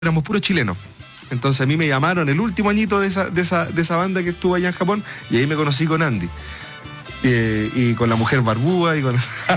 éramos puros chilenos. Entonces a mí me llamaron el último añito de esa banda que estuvo allá en Japón, y ahí me conocí con Andy. Y con la mujer barbúa y con...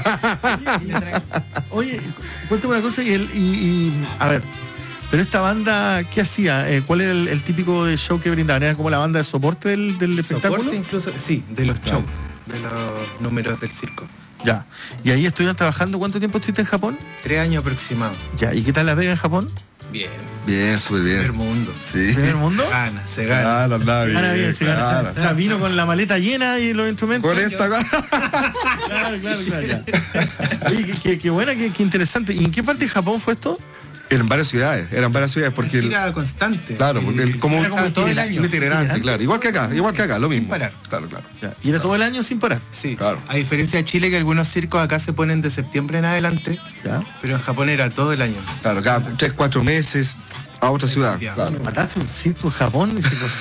Oye, cuéntame una cosa a ver, pero esta banda, ¿qué hacía? ¿Cuál era el típico de show que brindaban? ¿Era como la banda de soporte del espectáculo? Soporte incluso, sí, de los shows, de los números del circo. Ya. ¿Y ahí estuvieron trabajando? ¿Cuánto tiempo estuviste en Japón? 3 años aproximados. Ya. ¿Y qué tal la pega en Japón? Bien. Bien, súper bien. Primer mundo. Sí. ¿Primer mundo? Se gana. Andaba bien. Gana bien, se gana. Claro. O sea, vino con la maleta llena y los instrumentos. Con esta cosa. Claro, ya. Oye, qué buena, qué interesante. ¿Y en qué parte de Japón fue esto? Eran varias ciudades porque gira constante. Claro, porque como todo el año. itinerante, claro. Igual que acá, lo mismo. Sin parar. Claro. Ya. ¿Y era todo el año sin parar? Sí, claro. A diferencia de Chile, que algunos circos acá se ponen de septiembre en adelante, ¿Ya? pero en Japón era todo el año. Claro, cada 3-4 meses a otra ciudad. Claro. Mataste un circo en Japón.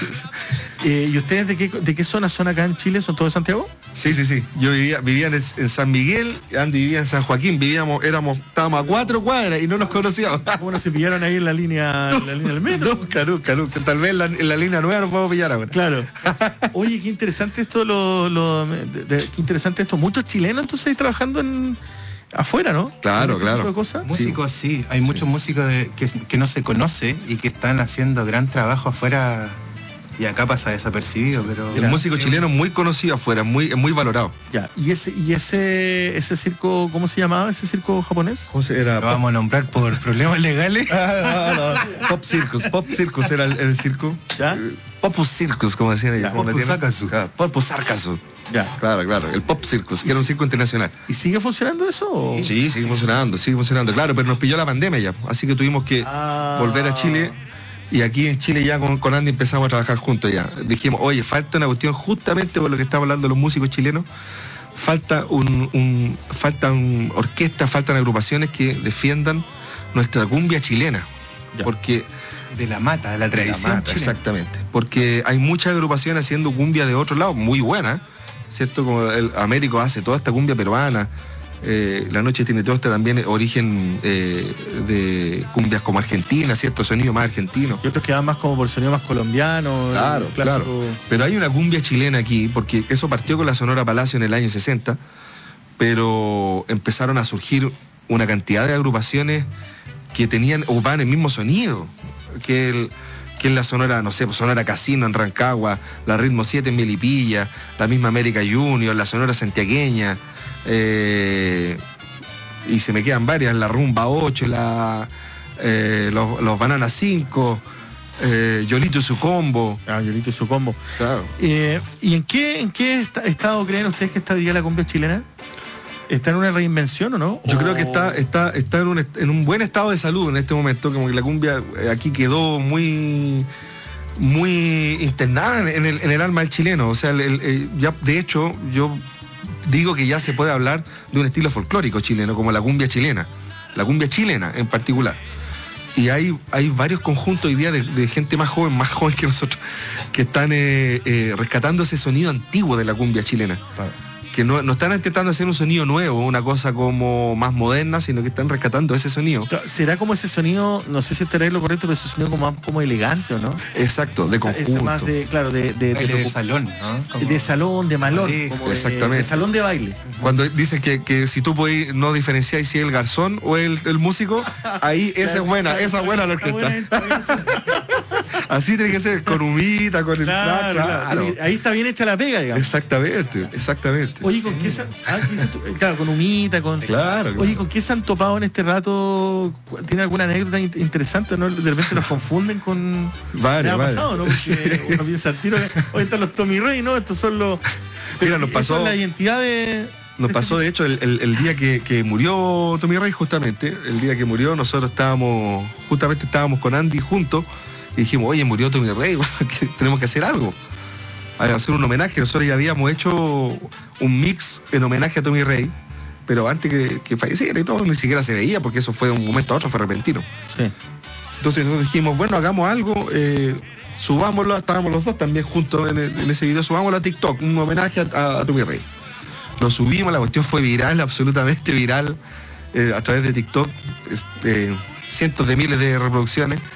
¿Y ustedes de qué zona son acá en Chile? ¿Son todos de Santiago? Sí. Yo vivía en San Miguel, Andy vivía en San Joaquín, estábamos a 4 cuadras y no nos conocíamos. Bueno, se pillaron ahí en la línea del metro. Nunca. Tal vez en la línea nueva nos podemos pillar ahora. Claro. Oye, qué interesante esto, qué interesante esto. Muchos chilenos entonces ahí trabajando afuera, ¿no? Claro. Tipo de cosas. Músicos, sí. Hay muchos músicos que no se conoce y que están haciendo gran trabajo afuera y acá pasa desapercibido, pero... El músico chileno muy conocido afuera, muy valorado. Ya. ¿Y ese circo, cómo se llamaba ese circo japonés? ¿Cómo se era? Lo vamos a nombrar por problemas legales. No. Pop Circus era el circo. ¿Ya? Popus Circus, como decían ellos. Popus Sarkasu. Popus Sarkasu. Ya. Claro, el Pop Circus, que era un circo internacional. ¿Y sigue funcionando eso? Sí, sigue funcionando, claro, pero nos pilló la pandemia ya, así que tuvimos que volver a Chile, y aquí en Chile ya con Andy empezamos a trabajar juntos ya. Dijimos, oye, falta una cuestión justamente por lo que estamos hablando los músicos chilenos, faltan orquestas, faltan agrupaciones que defiendan nuestra cumbia chilena, ya. Porque... De la tradición chilena. Exactamente, porque hay muchas agrupaciones haciendo cumbia de otro lado, muy buena, ¿cierto? Como el Américo hace toda esta cumbia peruana, La Noche tiene todo este también origen de cumbias como argentina, ¿cierto? Sonido más argentino. Y otros que van más como por sonido más colombiano. Claro. Pero hay una cumbia chilena aquí, porque eso partió con la Sonora Palacio en el año 60, pero empezaron a surgir una cantidad de agrupaciones que ocupaban el mismo sonido que es la Sonora, no sé, Sonora Casino en Rancagua, la Ritmo 7 en Melipilla, la misma América Junior, la Sonora Santiagueña, y se me quedan varias, la Rumba 8, los Banana 5, Yolito y su combo. Yolito y su combo. Claro. ¿Y en qué estado creen ustedes que está hoy día la cumbia chilena? ¿Está en una reinvención o no? Yo creo que está en un buen estado de salud en este momento, como que la cumbia aquí quedó muy internada en el alma del chileno. O sea, ya de hecho, yo digo que ya se puede hablar de un estilo folclórico chileno, como la cumbia chilena en particular. Y hay varios conjuntos hoy día de gente más joven que nosotros, que están rescatando ese sonido antiguo de la cumbia chilena. Claro. Que no están intentando hacer un sonido nuevo, una cosa como más moderna, sino que están rescatando ese sonido. ¿Será como ese sonido, no sé si estará lo correcto, pero ese sonido como elegante, ¿o no? Exacto, de conjunto. Ese más de salón, ¿no? Como de salón, de malón. Exactamente. De salón de baile. Cuando dicen que si tú podés no diferenciar si es el garzón o el músico, ahí esa es buena la orquesta. Así tiene que ser, con humita, con claro. Ahí está bien hecha la pega, digamos. Exactamente. Oye, ¿con qué claro, con humita, Claro. Oye, ¿con qué se han topado en este rato? ¿Tiene alguna anécdota interesante, no? De repente nos confunden con... Varias. ¿Qué ha pasado, no? Porque uno piensa al tiro que hoy están los Tommy Rey, ¿no? Estos son los... Mira, nos pasó... la identidad de... Nos pasó, de hecho, el día que murió Tommy Rey, justamente, el día que murió, nosotros estábamos con Andy juntos, y dijimos, oye, murió Tommy Rey, tenemos que hacer algo. Hacer un homenaje. Nosotros ya habíamos hecho un mix en homenaje a Tommy Rey, pero antes que falleciera y todo, ni siquiera se veía, porque eso fue de un momento a otro, fue repentino. Sí. Entonces nosotros dijimos, bueno, hagamos algo, subámoslo, estábamos los dos también juntos en ese video, subámoslo a TikTok, un homenaje a Tommy Rey. Lo subimos, la cuestión fue viral, absolutamente viral, a través de TikTok, cientos de miles de reproducciones.